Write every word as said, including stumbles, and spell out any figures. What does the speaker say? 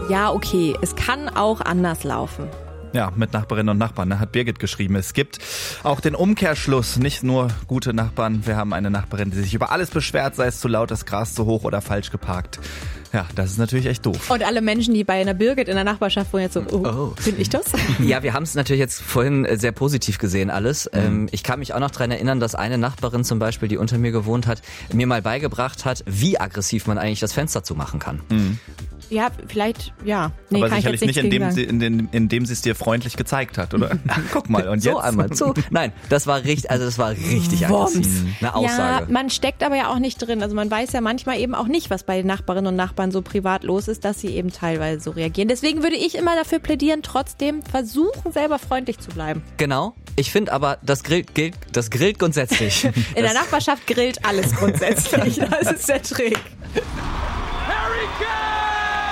Ja, okay, es kann auch anders laufen. Ja, mit Nachbarinnen und Nachbarn, ne, hat Birgit geschrieben. Es gibt auch den Umkehrschluss, nicht nur gute Nachbarn. Wir haben eine Nachbarin, die sich über alles beschwert, sei es zu laut, das Gras zu hoch oder falsch geparkt. Ja, das ist natürlich echt doof. Und alle Menschen, die bei einer Birgit in der Nachbarschaft wohnen, jetzt so, oh, Oh. bin ich das? Ja, wir haben es natürlich jetzt vorhin sehr positiv gesehen alles. Mhm. Ähm, ich kann mich auch noch daran erinnern, dass eine Nachbarin zum Beispiel, die unter mir gewohnt hat, mir mal beigebracht hat, wie aggressiv man eigentlich das Fenster zumachen kann. Mhm. Ja, vielleicht, ja. Nee, aber kann sicherlich ich nicht, jetzt indem nichts sie, in den, indem sie es dir freundlich gezeigt hat, oder? Guck mal, und so jetzt? einmal zu. Nein, das war richtig, also das war richtig Woms. aggressiv. Eine Aussage. Ja, man steckt aber ja auch nicht drin. Also man weiß ja manchmal eben auch nicht, was bei den Nachbarinnen und Nachbarn so privat los ist, dass sie eben teilweise so reagieren. Deswegen würde ich immer dafür plädieren, trotzdem versuchen, selber freundlich zu bleiben. Genau. Ich finde aber, das grillt, gilt, das grillt grundsätzlich. In das der Nachbarschaft grillt alles grundsätzlich. Das ist der Trick. Harry Kane!